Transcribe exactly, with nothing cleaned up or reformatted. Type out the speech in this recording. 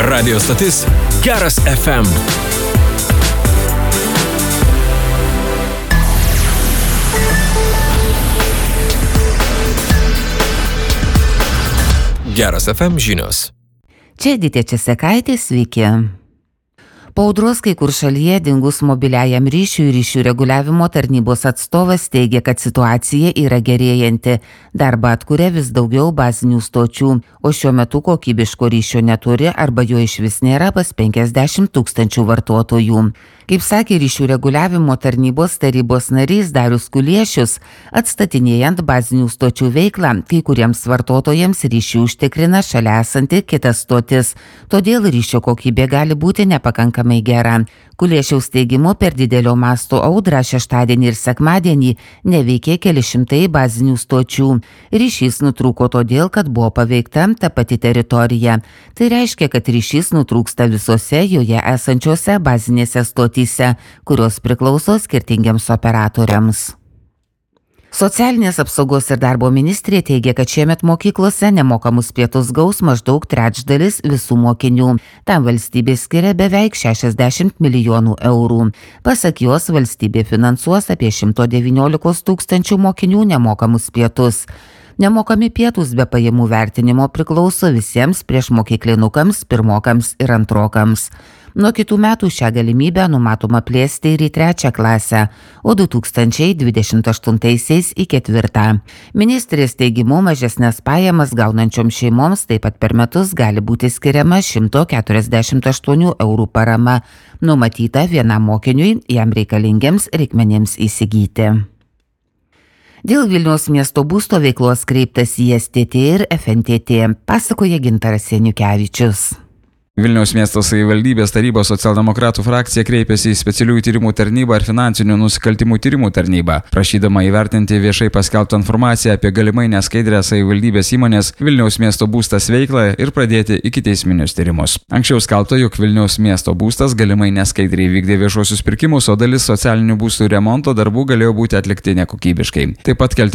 Radio stotis Geras F M. Geras F M žinios. Čia Editė Česekaitė, sveiki. Po audros kai kur šalyje dingus mobiliajam ryšiui ryšių reguliavimo tarnybos atstovas teigia, kad situacija yra gerėjanti. Darbą atkuria vis daugiau bazinių stočių, o šiuo metu kokybiško ryšio neturi arba jo išvis nėra pas penkiasdešimt tūkstančių vartotojų. Kaip sakė ryšių reguliavimo tarnybos tarybos narys Darius Kuliešius, atstatinėjant bazinių stočių veiklą, kai kuriems vartotojams ryšį užtikrina šalia esanti kitas stotis, todėl ryšio kokybė gali būti nepakankamai gera. Kuliešiaus teigimu, per didelio masto audrą šeštadienį ir sekmadienį neveikė keli šimtai bazinių stočių. Ryšys nutrūko todėl, kad buvo paveikta ta pati teritorija. Tai reiškia, kad ryšys nutrūksta visose joje esančiose bazinėse stotyse, kurios priklauso skirtingiems operatoriams. Socialinės apsaugos ir darbo ministrė teigia, kad šiemet mokyklose nemokamus pietus gaus maždaug trečdalis visų mokinių. Tam valstybė skiria beveik šešiasdešimt milijonų eurų. Pasak jos, valstybė finansuos apie šimto devyniolikos tūkstančių mokinių nemokamus pietus. Nemokami pietūs be pajamų vertinimo priklauso visiems priešmokyklinukams, pirmokams ir antrokams. Nuo kitų metų šią galimybę numatoma plėsti ir į trečią klasę, o du tūkstančiai dvidešimt aštuntaisiais į ketvirtą. Ministrės teigimu, mažesnės pajamas gaunančioms šeimoms taip pat per metus gali būti skiriama šimto keturiasdešimt aštuonių eurų parama, numatyta vienam mokiniui jam reikalingiems reikmenims įsigyti. Dėl Vilniaus miesto būsto veiklos kreiptas į S T T ir F N T T, pasakoja Gintaras Seniukevičius. Vilniaus miesto savivaldybės tarybos socialdemokratų frakcija kreipėsi į specialiųjų tyrimų tarnybą ir finansinių nusikaltimų tyrimų tarnybą, prašydama įvertinti viešai paskelbtą informaciją apie galimai neskaidrę savivaldybės įmonės Vilniaus miesto būstas veiklą ir pradėti ikiteisminius tyrimus. Anksčiau skelbta, jog Vilniaus miesto būstas galimai neskaidriai vykdė viešuosius pirkimus, o dalis socialinių būstų remonto darbų galėjo būti atlikti nekokybiškai. Taip pat kelti